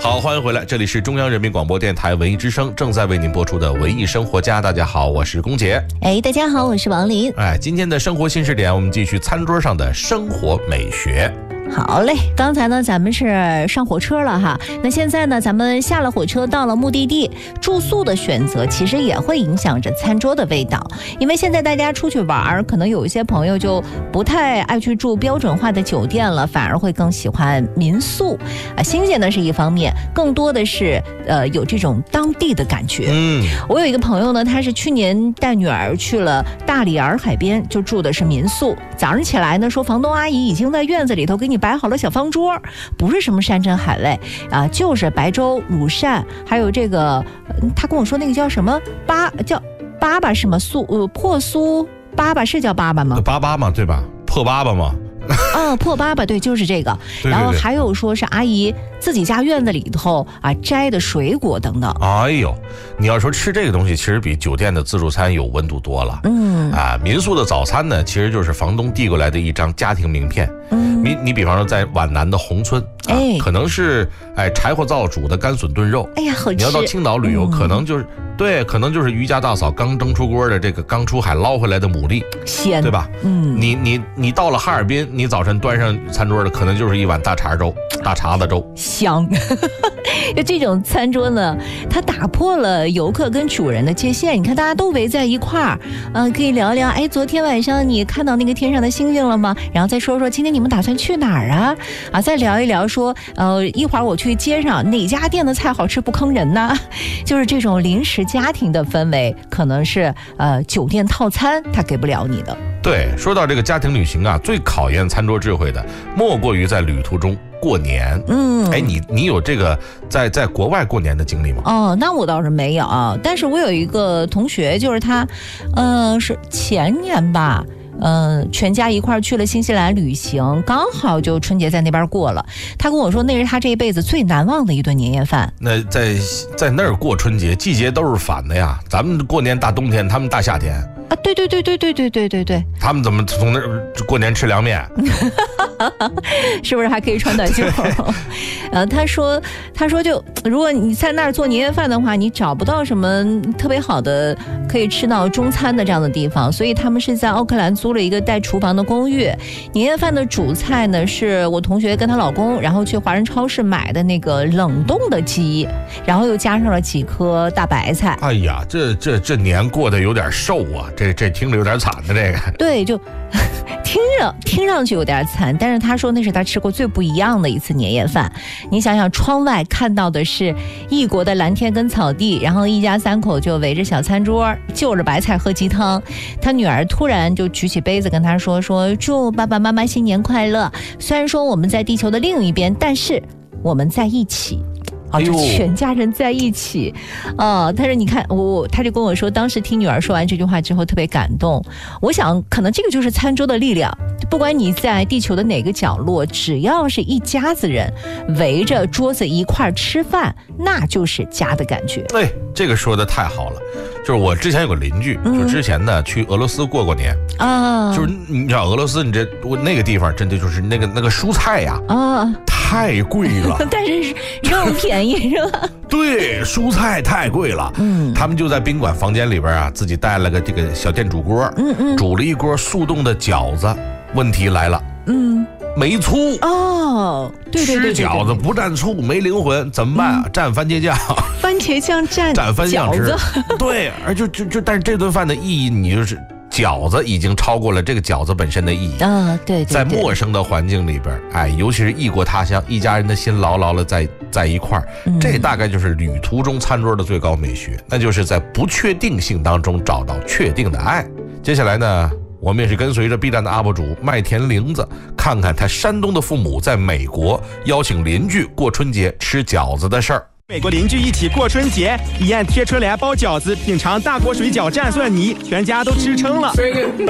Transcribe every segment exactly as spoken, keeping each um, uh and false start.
好，欢迎回来，这里是中央人民广播电台文艺之声，正在为您播出的文艺生活家。大家好，我是龚杰。 哎，大家好，我是王林。 哎，今天的生活新视点，我们继续餐桌上的生活美学。 好嘞，刚才呢咱们是上火车了哈，那现在呢咱们下了火车到了目的地，住宿的选择其实也会影响着餐桌的味道。因为现在大家出去玩，可能有一些朋友就不太爱去住标准化的酒店了，反而会更喜欢民宿啊。新鲜的是一方面，更多的是呃有这种当地的感觉。嗯，我有一个朋友呢，他是去年带女儿去了大理洱海边，就住的是民宿。早上起来呢，说房东阿姨已经在院子里头给你摆好了小方桌，不是什么山珍海味啊，就是白粥、乳扇，还有这个，他跟我说那个叫什么粑，叫粑粑是吗？酥呃破酥粑粑是叫粑粑吗？ 粑粑嘛，对吧？破粑粑嘛。 哦，破粑粑，对，就是这个。 对对对， 然后还有说是阿姨自己家院子里头啊摘的水果等等。 哎呦，你要说吃这个东西，其实比酒店的自助餐有温度多了。嗯啊，民宿的早餐呢，其实就是房东递过来的一张家庭名片。嗯，你你比方说在皖南的宏村，啊、哎，可能是哎柴火灶煮的干笋炖肉。 哎呀，好吃。 你要到青岛旅游，嗯、可能就是对，可能就是于家大嫂刚蒸出锅的这个刚出海捞回来的牡蛎， 鲜， 对吧？嗯，你你你到了哈尔滨，你早晨端上餐桌的可能就是一碗大碴粥、大碴子粥， 香。这种餐桌呢，它打破了游客跟主人的界限。你看，大家都围在一块儿，嗯、呃，可以聊聊。哎，昨天晚上你看到那个天上的星星了吗？然后再说说今天你们打算去哪儿啊？啊，再聊一聊说，呃，一会儿我去街上哪家店的菜好吃不坑人呢？就是这种临时家庭的氛围，可能是呃酒店套餐它给不了你的。 对，说到这个家庭旅行啊，最考验餐桌智慧的，莫过于在旅途中过年。嗯，哎，你你有这个在在国外过年的经历吗？ 哦，那我倒是没有，但是我有一个同学，就是他，呃，是前年吧。嗯，全家一块儿去了新西兰旅行，刚好就春节在那边过了。他跟我说，那是他这一辈子最难忘的一顿年夜饭。 那在在那儿过春节，季节都是反的呀。咱们过年大冬天，他们大夏天。 啊，对对对对对对对对对。 他们怎么从那儿过年吃凉面？ 是不是还可以穿短袖？呃，他说，他说就如果你在那儿做年夜饭的话，你找不到什么特别好的可以吃到中餐的这样的地方，所以他们是在奥克兰租了一个带厨房的公寓。年夜饭的主菜呢，是我同学跟她老公，然后去华人超市买的那个冷冻的鸡，然后又加上了几颗大白菜。 哎呀，这这这年过得有点瘦啊，这这听着有点惨的这个。 对，就听着听上去有点惨，但是他说那是他吃过最不一样的一次年夜饭。你想想，窗外看到的是异国的蓝天跟草地，然后一家三口就围着小餐桌，就着白菜喝鸡汤。他女儿突然就举起杯子跟他说说祝爸爸妈妈新年快乐。虽然说我们在地球的另一边，但是我们在一起。啊，就全家人在一起，啊，他说你看我，他就跟我说，当时听女儿说完这句话之后特别感动。我想，可能这个就是餐桌的力量，不管你在地球的哪个角落，只要是一家子人围着桌子一块吃饭，那就是家的感觉。 哎，这个说的太好了。就是我之前有个邻居，就之前呢、嗯、去俄罗斯过过年啊，就是你知道俄罗斯，你这我那个地方真的就是那个那个蔬菜呀啊太贵了， 但是肉便宜是吧？ 对，蔬菜太贵了。嗯，他们就在宾馆房间里边啊，自己带了个这个小电煮锅，嗯嗯，煮了一锅速冻的饺子。问题来了，嗯。没醋哦，对对对， 吃饺子不蘸醋没灵魂，怎么办？蘸番茄酱， 番茄酱蘸蘸番茄酱吃，对，而就就就，但是这顿饭的意义，你就是饺子已经超过了这个饺子本身的意义啊，对， 在陌生的环境里边，哎，尤其是异国他乡，一家人的心牢牢的在在一块儿，这大概就是旅途中餐桌的最高美学，那就是在不确定性当中找到确定的爱。接下来呢？我们也是跟随着 B 站的 U P 主麦田玲子，看看他山东的父母在美国邀请邻居过春节吃饺子的事儿。 美国邻居一起过春节，一按贴春联包饺子，品尝大锅水饺蘸蒜泥，全家都吃撑了。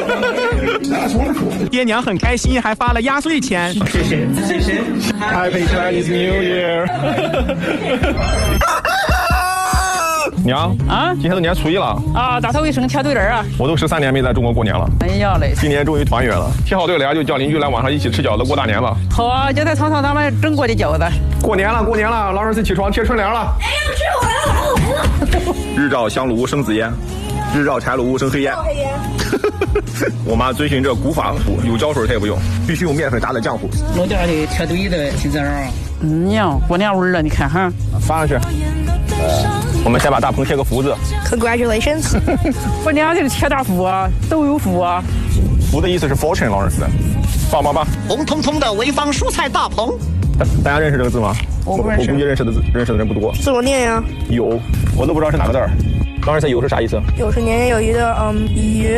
爹娘很开心，还发了压岁钱。谢谢，谢谢。Happy Chinese New Year 娘啊，今天都年初一了啊，大头卫生贴对联啊！ 我都十三年没在中国过年了。 哎呀嘞， 今年终于团圆了，贴好对联就叫邻居来晚上一起吃饺子过大年了。 好啊，就在尝尝咱们中国的饺子。 过年了，过年了，老儿子起床贴春联了。 哎呀，吃完了！ 日照香炉生紫烟，日照柴炉生黑烟。 黑烟。 我妈遵循这古法，有胶水她也不用，必须用面粉炸的浆糊。 老家的贴对的是这样。嗯呀，过年味儿了，你看哈。 发上去。呃，我们先把大鹏贴个福字。 Congratulations！ 过年就是贴大福啊，都有福啊。 福的意思是 fortune， 老儿子，棒棒棒！ 红彤彤的潍坊蔬菜大棚。 大家认识这个字吗？ 我不认识。 我估计认识的字认识的人不多。 怎么念呀？ 有，我都不知道是哪个字儿。当时在有是啥意思？ 有是年年有余的，嗯，鱼。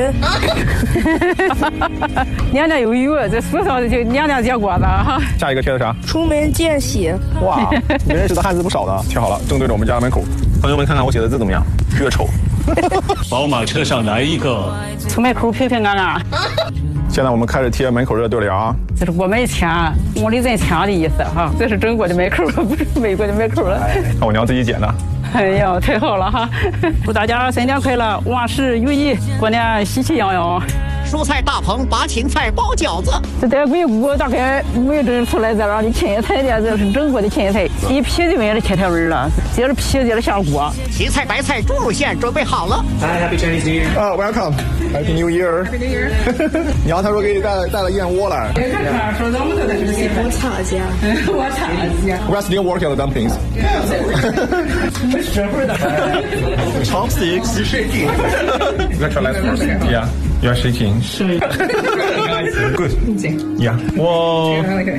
年年有余，这书上就年年结果子哈。 下一个贴的啥？ 出门见喜。 哇，你认识的汉字不少呢。贴好了，正对着我们家门口。朋友们，看看我写的字怎么样？越丑。 宝马车上来一个。 出门口平平安安。 现在我们开始贴门口这对联啊。 这是我们钱，我的人钱的意思哈。这是中国的门口，不是美国的门口了。 看我娘自己剪的。 哎呀，太好了哈！祝大家新年快乐，万事如意，过年喜气洋洋。 蔬菜大棚把芹菜包饺子。 这在美国大概没整出来这样的芹菜的，这是中国的芹菜，一皮就没了芹菜味了，接着皮接着下锅。 芹菜白菜猪肉馅准备好了。 Hi, Happy Chinese New Year！ 啊、uh, ，Welcome, Happy New Year！ Happy New Year！ 娘她说给你带带了燕窝来。 我擦家， 我擦家。 We're still working on the dumplings. Chopsticks. You're shaking. Let's try last first. Yeah, you're shaking. Good. Yeah. Whoa.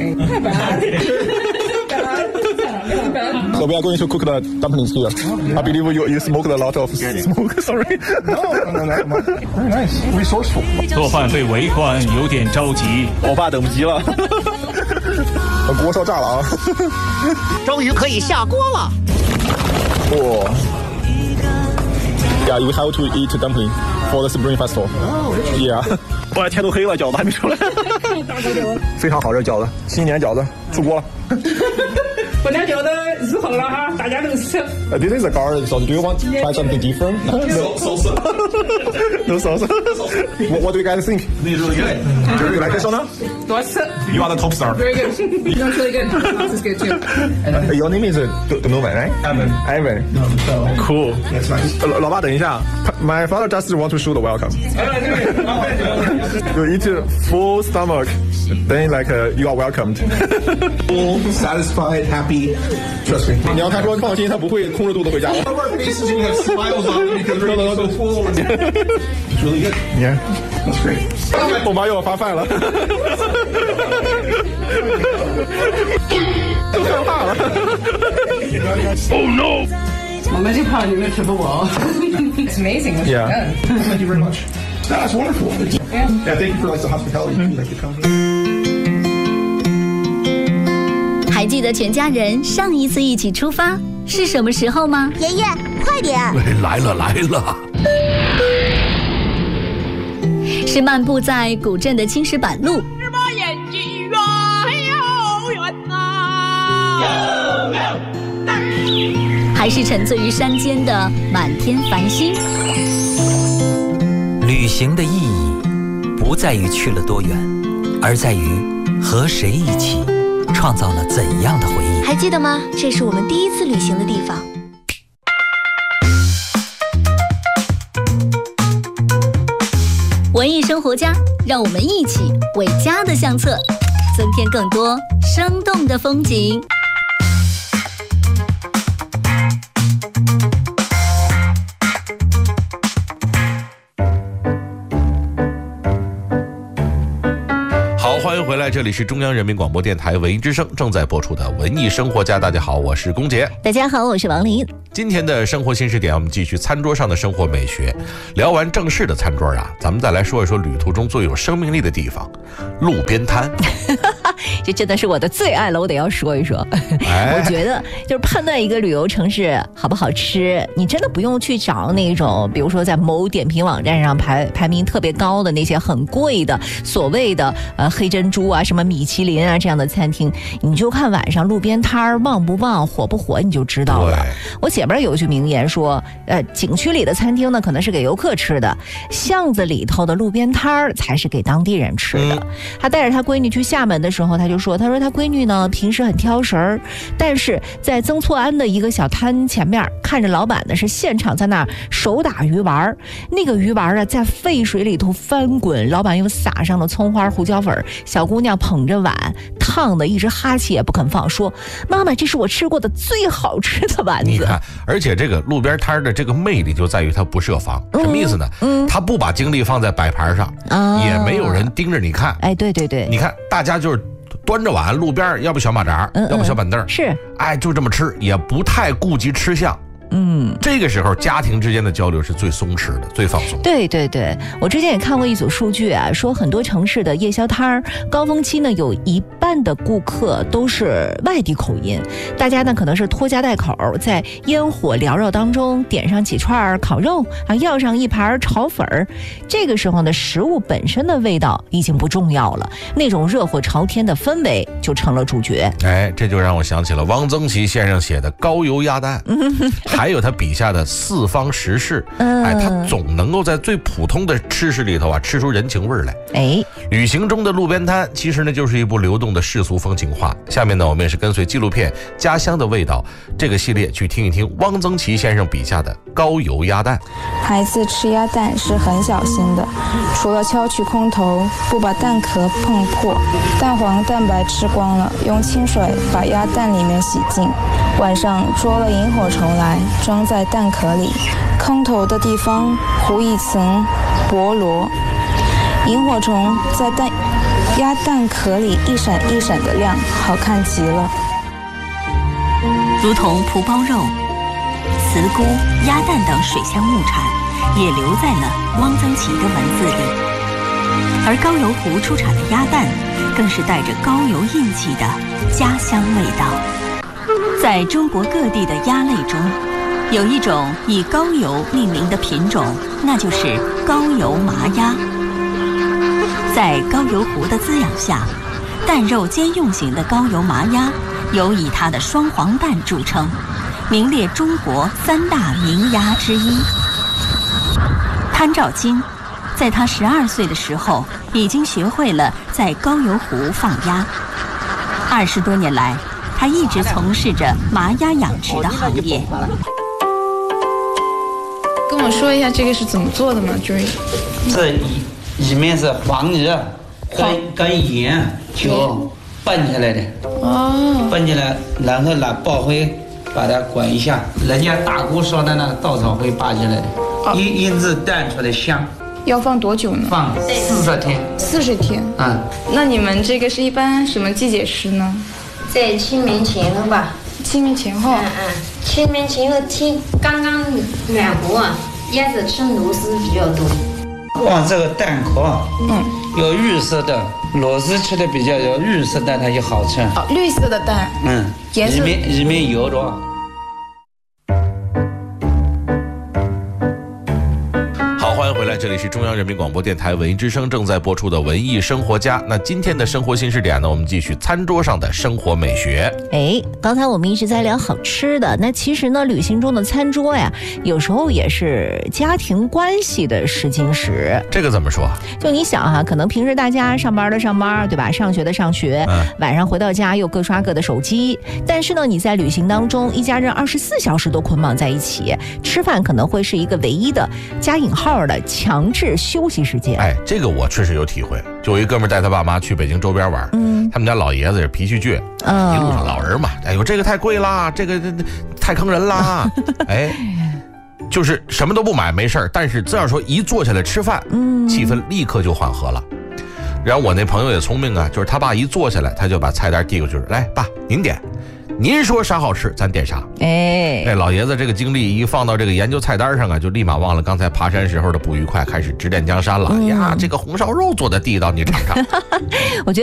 So we are going to cook the dumplings here. I believe you you smoked a lot of smoke. Sorry. No, no, no. Very nice. Resourceful. 做饭被围观，有点着急。 我爸等不及了。锅烧炸了啊！ 终于可以下锅了。 哇！ Yeah, you have to eat dumpling for the Spring Festival. Yeah. 哇，天都黑了，饺子还没出来。非常好，这饺子，新年饺子出锅了。 过年饺子煮好了哈，大家都吃。 Uh, this is a garlic sauce. Do you want to try something different? No salsa. No salsa. What, what do you guys think? This is really good. Do you like this or not? 多吃。 You are the top star. Very good. You're really good. This is good too. Uh, your name is Donovan, right? Evan. Evan. Cool. That's nice. 老老爸，等一下。My father just want to show the welcome. You eat full stomach, then like uh, you are welcomed. Full, satisfied, happy. Trust me. 你要他说放心，他不会空着肚子回家的。 Our faces you have smiles on because we're so full. It's really good. Yeah, that's great. 我妈又要发饭了。都害怕了。Oh no! 我们就怕你们吃不饱。It's amazing. Yeah. Thank you very much. That's wonderful. Yeah. Yeah. Thank you for like the hospitality. Like the company. 还记得全家人上一次一起出发是什么时候吗？ 爷爷，快点！ 来了来了， 是漫步在古镇的青石板路， 是把眼睛远又远呐， 还是沉醉于山间的满天繁星？ 旅行的意义不在于去了多远，而在于和谁一起创造了怎样的回忆。 还记得吗？这是我们第一次旅行的地方。 文艺生活家，让我们一起为家的相册增添更多生动的风景。 好，欢迎回来，这里是中央人民广播电台文艺之声正在播出的文艺生活家。大家好，我是龚杰。 大家好，我是王林。 今天的生活新视点，我们继续餐桌上的生活美学。聊完正式的餐桌啊，咱们再来说一说旅途中最有生命力的地方——路边摊。 这真的是我的最爱了，我得要说一说。 哎、 我觉得就是判断一个旅游城市好不好吃，你真的不用去找那种，比如说在某点评网站上排排名特别高的那些很贵的所谓的呃黑珍珠啊、什么米其林啊这样的餐厅，你就看晚上路边摊儿旺不旺、火不火，你就知道了。我姐边有一句名言说，呃，景区里的餐厅呢可能是给游客吃的，巷子里头的路边摊儿才是给当地人吃的。嗯、他带着他闺女去厦门的时候，他就说，他说他闺女呢平时很挑食儿，但是在曾厝垵的一个小摊前面，看着老板呢是现场在那儿手打鱼丸，那个鱼丸啊在沸水里头翻滚，老板又撒上了葱花、胡椒粉，小姑娘捧着碗，烫的一直哈气也不肯放，说：“妈妈，这是我吃过的最好吃的丸子。” 你看，而且这个路边摊的这个魅力就在于它不设防，嗯、什么意思呢？嗯，他不把精力放在摆盘上，啊、也没有人盯着你看。 哎，对对对， 你看大家就是端着碗，路边要不小马扎，嗯嗯要不小板凳， 是， 哎，就这么吃，也不太顾及吃相。嗯，这个时候家庭之间的交流是最松弛的，最放松的。 对对对，我之前也看过一组数据啊，说很多城市的夜宵摊儿高峰期呢，有一半的顾客都是外地口音，大家呢可能是拖家带口，在烟火缭绕当中点上几串烤肉啊，要上一盘炒粉儿。这个时候呢，食物本身的味道已经不重要了，那种热火朝天的氛围就成了主角。 哎，这就让我想起了汪曾祺先生写的《高油鸭蛋》。还有他笔下的四方食事，哎，他总能够在最普通的吃食里头啊，吃出人情味来。哎，旅行中的路边摊，其实呢就是一部流动的世俗风情画。下面呢，我们也是跟随纪录片《家乡的味道》这个系列去听一听汪曾祺先生笔下的高油鸭蛋。 孩子吃鸭蛋是很小心的，除了敲去空头，不把蛋壳碰破，蛋黄蛋白吃光了，用清水把鸭蛋里面洗净。晚上捉了萤火虫来，装在蛋壳里，空头的地方糊一层薄膜，萤火虫在蛋鸭蛋壳里一闪一闪的亮，好看极了。 如同蒲包肉、茨菇、鸭蛋等水乡物产，也留在了汪曾祺的文字里。而高邮湖出产的鸭蛋，更是带着高邮印记的家乡味道。在中国各地的鸭类中，有一种以高邮命名的品种，那就是高邮麻鸭。在高邮湖的滋养下，蛋肉兼用型的高邮麻鸭有以它的双黄蛋著称，名列中国三大名鸭之一。潘兆金在他十二岁的时候，已经学会了在高邮湖放鸭。二十多年来，他一直从事着麻鸭养殖的行业。 跟我说一下这个是怎么做的吗？就是这里里面是黄泥跟跟盐酒拌起来的。哦。拌起来，然后拿爆灰把它滚一下，人家大锅烧的那个稻草灰扒起来的，哦、因因此蛋出来香。 要放多久呢？ 放四十天。 四十天。嗯。那你们这个是一般什么季节吃呢？ 在清明前后吧。 清明前后。 嗯嗯，清明前后天刚刚暖和啊，鸭子吃螺丝比较多。 往这个蛋壳，嗯，有绿色的，螺丝吃的比较有绿色的，它就好吃。 哦，绿色的蛋。 嗯， 颜色里面里面油着。 欢迎回来，这里是中央人民广播电台文艺之声正在播出的文艺生活家。那今天的生活新视点呢，我们继续餐桌上的生活美学。 哎，刚才我们一直在聊好吃的，那其实呢，旅行中的餐桌呀，有时候也是家庭关系的试金石。 这个怎么说？ 就你想哈、啊，可能平时大家上班的上班，对吧？上学的上学，嗯、晚上回到家又各刷各的手机。但是呢，你在旅行当中，一家人二十四小时都捆绑在一起，吃饭可能会是一个唯一的加引号的强制休息时间。 哎，这个我确实有体会。就有一哥们带他爸妈去北京周边玩，嗯，他们家老爷子也脾气倔，嗯、一路上老人嘛，哎呦这个太贵啦，这个太坑人啦，哎，就是什么都不买没事儿，但是这样说一坐下来吃饭，嗯，气氛立刻就缓和了。然后我那朋友也聪明啊，就是他爸一坐下来，他就把菜单递过去，来爸您点。您说啥好吃，咱点啥。哎，哎，老爷子这个精力一放到这个研究菜单上啊，就立马忘了刚才爬山时候的不愉快，开始指点江山了。嗯、呀，这个红烧肉做的地道，你尝尝。 我觉得。